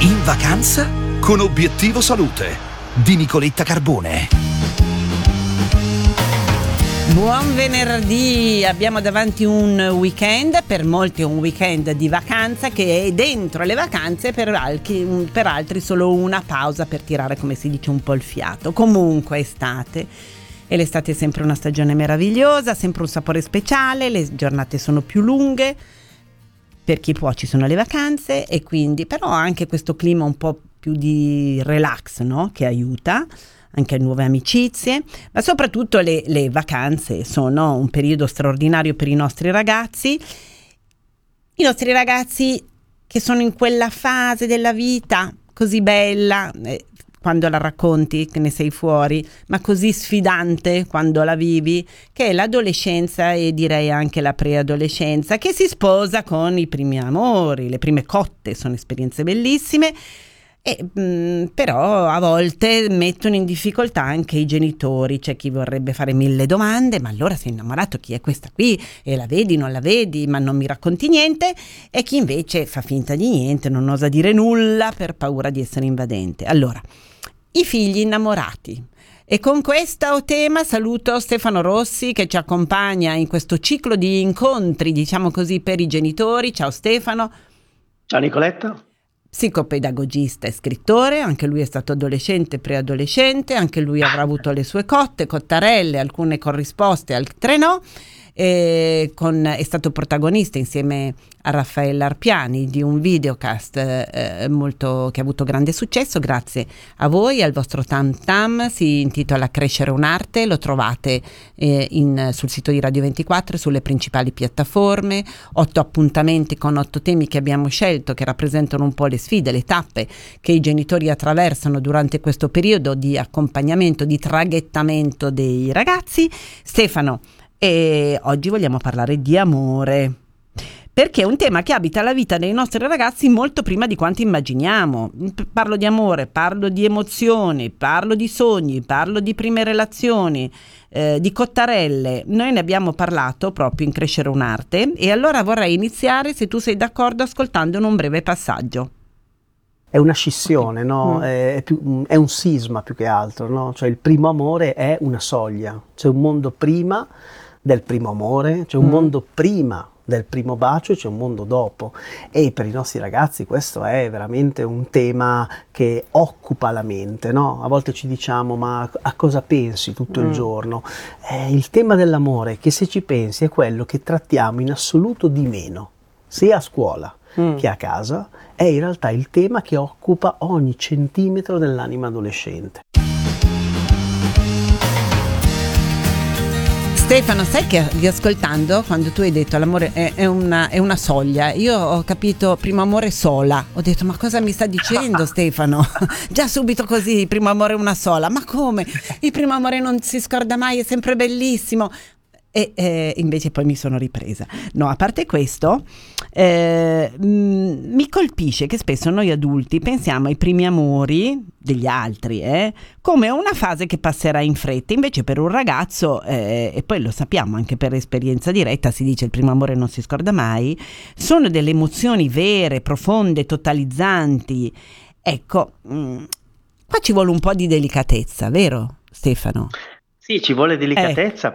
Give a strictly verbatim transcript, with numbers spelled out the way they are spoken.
In vacanza con Obiettivo Salute di Nicoletta Carbone. Buon venerdì, abbiamo davanti un weekend, per molti un weekend di vacanza che è dentro le vacanze, per altri, per altri solo una pausa per tirare, come si dice, un po' il fiato. Comunque estate, e l'estate è sempre una stagione meravigliosa, sempre un sapore speciale, le giornate sono più lunghe, per chi può ci sono le vacanze e quindi però anche questo clima un po' più di relax, no? Che aiuta anche a nuove amicizie, ma soprattutto le, le vacanze sono un periodo straordinario per i nostri ragazzi, i nostri ragazzi che sono in quella fase della vita così bella, eh, quando la racconti che ne sei fuori, ma così sfidante quando la vivi, che è l'adolescenza e direi anche la preadolescenza, che si sposa con i primi amori, le prime cotte, sono esperienze bellissime. E, mh, però a volte mettono in difficoltà anche i genitori, c'è chi vorrebbe fare mille domande, ma allora sei innamorato, chi è questa qui? E la vedi, non la vedi, ma non mi racconti niente, e chi invece fa finta di niente, non osa dire nulla per paura di essere invadente. Allora, i figli innamorati. E con questo tema saluto Stefano Rossi che ci accompagna in questo ciclo di incontri, diciamo così, per i genitori. Ciao Stefano. Ciao Nicoletta. Psicopedagogista e scrittore, anche lui è stato adolescente, preadolescente, anche lui avrà avuto le sue cotte, cottarelle, alcune corrisposte, altre no, e con, è stato protagonista insieme a Raffaella Arpiani di un videocast eh, molto, che ha avuto grande successo grazie a voi, al vostro tam tam, si intitola Crescere un'arte, lo trovate eh, in, sul sito di Radio ventiquattro e sulle principali piattaforme, otto appuntamenti con otto temi che abbiamo scelto che rappresentano un po' le sfide, le tappe che i genitori attraversano durante questo periodo di accompagnamento, di traghettamento dei ragazzi. Stefano, e oggi vogliamo parlare di amore, perché è un tema che abita la vita dei nostri ragazzi molto prima di quanto immaginiamo. Parlo di amore, parlo di emozioni, parlo di sogni, parlo di prime relazioni, eh, di cottarelle. Noi ne abbiamo parlato proprio in Crescere un'arte e allora vorrei iniziare, se tu sei d'accordo, ascoltando un breve passaggio. È una scissione, no? Mm. È, è, più, è un sisma più che altro, no? Cioè il primo amore è una soglia, c'è un mondo prima del primo amore, c'è un mm. mondo prima del primo bacio, c'è un mondo dopo, e per i nostri ragazzi questo è veramente un tema che occupa la mente, no? A volte ci diciamo ma a cosa pensi tutto mm. il giorno? Eh, il tema dell'amore, che se ci pensi è quello che trattiamo in assoluto di meno, sia a scuola mm. che a casa, è in realtà il tema che occupa ogni centimetro dell'anima adolescente. Stefano, sai che riascoltando quando tu hai detto l'amore è, è, una, è una soglia, io ho capito primo amore sola, ho detto ma cosa mi sta dicendo Stefano? Già subito così, primo amore una sola, ma come? Il primo amore non si scorda mai, è sempre bellissimo. E eh, invece poi mi sono ripresa. No, a parte questo, eh, mh, mi colpisce che spesso noi adulti pensiamo ai primi amori degli altri eh, come una fase che passerà in fretta. Invece per un ragazzo, eh, e poi lo sappiamo anche per esperienza diretta, si dice il primo amore non si scorda mai, sono delle emozioni vere, profonde, totalizzanti. Ecco, mh, qua ci vuole un po' di delicatezza, vero Stefano? Sì, ci vuole delicatezza, eh.